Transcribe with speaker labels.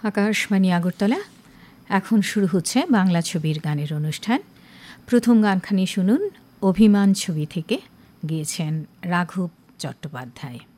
Speaker 1: আকাশবাণী আগরতলা। এখন শুরু হচ্ছে বাংলা ছবির গানের অনুষ্ঠান। প্রথম গানখানি শুনুন, অভিমান ছবি থেকে, গেয়েছেন রাঘব চট্টোপাধ্যায়।